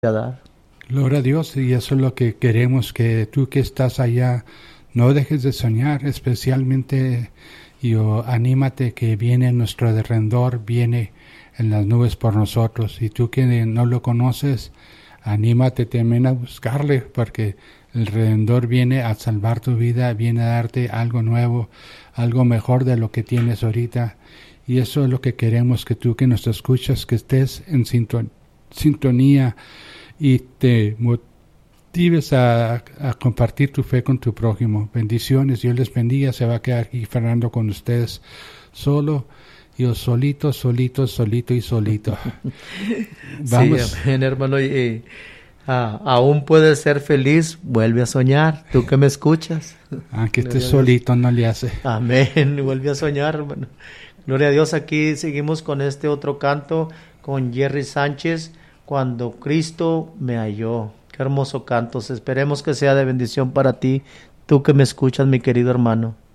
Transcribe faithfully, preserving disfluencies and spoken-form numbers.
a dar. Gloria a Dios, y eso es lo que queremos, que tú que estás allá no dejes de soñar, especialmente yo, anímate que viene nuestro Redentor, viene en las nubes por nosotros, y tú que no lo conoces, anímate también a buscarle, porque el Redentor viene a salvar tu vida, viene a darte algo nuevo, algo mejor de lo que tienes ahorita, y eso es lo que queremos, que tú que nos escuchas, que estés en sinton- sintonía, y te motives a, a compartir tu fe con tu prójimo. Bendiciones, Dios les bendiga. Se va a quedar aquí Fernando con ustedes solo, yo solito, solito, solito y solito. Vamos. Sí, amén, hermano. Y, y ah, aún puedes ser feliz, vuelve a soñar. Tú que me escuchas. Aunque estés solito, no le hace. Amén, vuelve a soñar, hermano. Gloria a Dios. Aquí seguimos con este otro canto con Jerry Sánchez. Cuando Cristo me halló. Qué hermoso canto. Esperemos que sea de bendición para ti, tú que me escuchas, mi querido hermano.